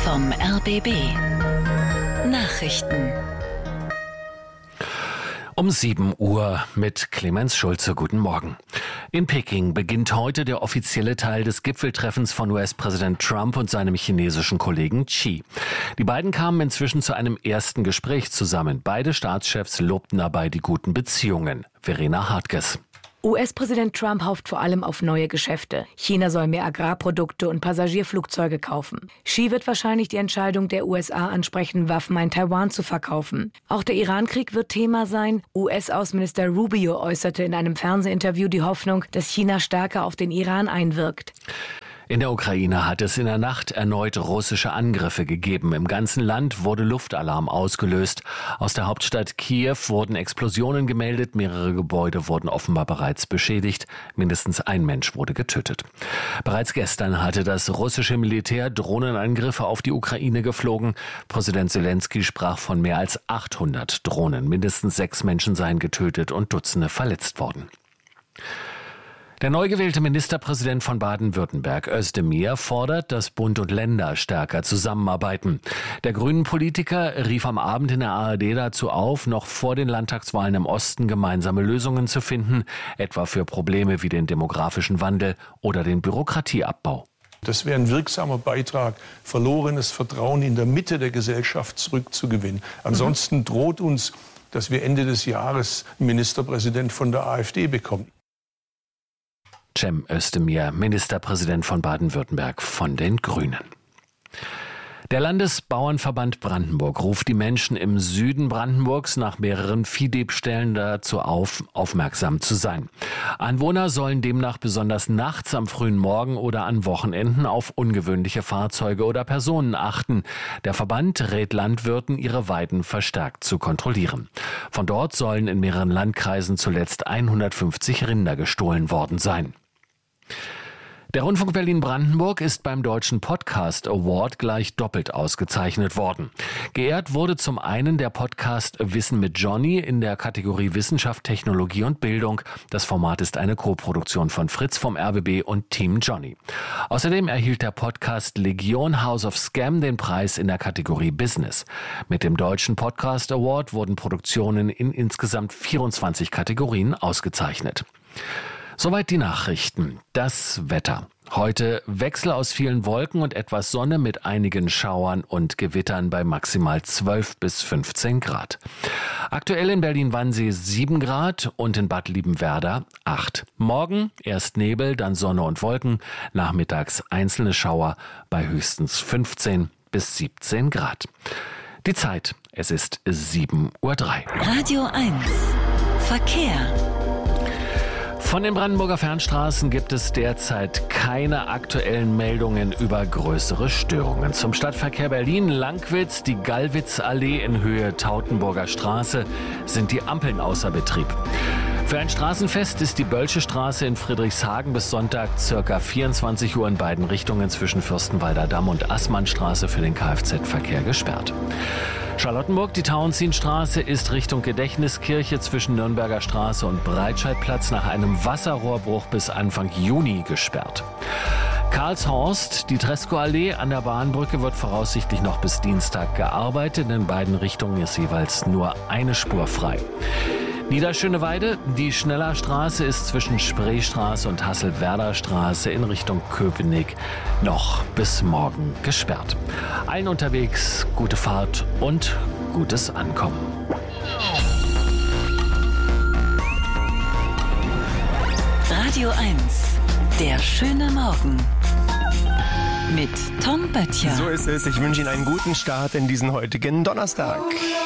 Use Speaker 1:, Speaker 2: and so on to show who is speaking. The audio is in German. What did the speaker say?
Speaker 1: vom RBB. Nachrichten.
Speaker 2: Um 7 Uhr mit Clemens Schulze. Guten Morgen. In Peking beginnt heute der offizielle Teil des Gipfeltreffens von US-Präsident Trump und seinem chinesischen Kollegen Xi. Die beiden kamen inzwischen zu einem ersten Gespräch zusammen. Beide Staatschefs lobten dabei die guten Beziehungen. Verena Hartges.
Speaker 3: US-Präsident Trump hofft vor allem auf neue Geschäfte. China soll mehr Agrarprodukte und Passagierflugzeuge kaufen. Xi wird wahrscheinlich die Entscheidung der USA ansprechen, Waffen an Taiwan zu verkaufen. Auch der Irankrieg wird Thema sein. US-Außenminister Rubio äußerte in einem Fernsehinterview die Hoffnung, dass China stärker auf den Iran einwirkt.
Speaker 2: In der Ukraine hat es in der Nacht erneut russische Angriffe gegeben. Im ganzen Land wurde Luftalarm ausgelöst. Aus der Hauptstadt Kiew wurden Explosionen gemeldet. Mehrere Gebäude wurden offenbar bereits beschädigt. Mindestens ein Mensch wurde getötet. Bereits gestern hatte das russische Militär Drohnenangriffe auf die Ukraine geflogen. Präsident Zelensky sprach von mehr als 800 Drohnen. Mindestens 6 Menschen seien getötet und Dutzende verletzt worden. Der neu gewählte Ministerpräsident von Baden-Württemberg, Özdemir, fordert, dass Bund und Länder stärker zusammenarbeiten. Der Grünen-Politiker rief am Abend in der ARD dazu auf, noch vor den Landtagswahlen im Osten gemeinsame Lösungen zu finden, etwa für Probleme wie den demografischen Wandel oder den Bürokratieabbau.
Speaker 4: Das wäre ein wirksamer Beitrag, verlorenes Vertrauen in der Mitte der Gesellschaft zurückzugewinnen. Ansonsten droht uns, dass wir Ende des Jahres einen Ministerpräsident von der AfD bekommen.
Speaker 2: Cem Özdemir, Ministerpräsident von Baden-Württemberg von den Grünen. Der Landesbauernverband Brandenburg ruft die Menschen im Süden Brandenburgs nach mehreren Viehdiebstählen dazu auf, aufmerksam zu sein. Anwohner sollen demnach besonders nachts, am frühen Morgen oder an Wochenenden auf ungewöhnliche Fahrzeuge oder Personen achten. Der Verband rät Landwirten, ihre Weiden verstärkt zu kontrollieren. Von dort sollen in mehreren Landkreisen zuletzt 150 Rinder gestohlen worden sein. Der Rundfunk Berlin-Brandenburg ist beim Deutschen Podcast Award gleich doppelt ausgezeichnet worden. Geehrt wurde zum einen der Podcast Wissen mit Johnny in der Kategorie Wissenschaft, Technologie und Bildung. Das Format ist eine Koproduktion von Fritz vom RBB und Team Johnny. Außerdem erhielt der Podcast Legion House of Scam den Preis in der Kategorie Business. Mit dem Deutschen Podcast Award wurden Produktionen in insgesamt 24 Kategorien ausgezeichnet. Soweit die Nachrichten. Das Wetter. Heute Wechsel aus vielen Wolken und etwas Sonne mit einigen Schauern und Gewittern bei maximal 12 bis 15 Grad. Aktuell in Berlin-Wannsee 7 Grad und in Bad Liebenwerda 8. Morgen erst Nebel, dann Sonne und Wolken. Nachmittags einzelne Schauer bei höchstens 15 bis 17 Grad. Die Zeit, es ist 7:03 Uhr.
Speaker 1: Radio 1. Verkehr.
Speaker 2: Von den Brandenburger Fernstraßen gibt es derzeit keine aktuellen Meldungen über größere Störungen. Zum Stadtverkehr Berlin-Lankwitz, die Gallwitzallee in Höhe Tautenburger Straße, sind die Ampeln außer Betrieb. Für ein Straßenfest ist die Bölsche Straße in Friedrichshagen bis Sonntag ca. 24 Uhr in beiden Richtungen zwischen Fürstenwalder Damm und Assmannstraße für den Kfz-Verkehr gesperrt. Charlottenburg, die Tauentzienstraße ist Richtung Gedächtniskirche zwischen Nürnberger Straße und Breitscheidplatz nach einem Wasserrohrbruch bis Anfang Juni gesperrt. Karlshorst, die Tresco-Allee an der Bahnbrücke wird voraussichtlich noch bis Dienstag gearbeitet. In beiden Richtungen ist jeweils nur eine Spur frei. Niederschöneweide, die Schnellerstraße ist zwischen Spreestraße und Hasselwerder Straße in Richtung Köpenick noch bis morgen gesperrt. Allen unterwegs gute Fahrt und gutes Ankommen.
Speaker 1: Radio 1. Der schöne Morgen. Mit Tom Böttcher.
Speaker 5: So ist es. Ich wünsche Ihnen einen guten Start in diesen heutigen Donnerstag.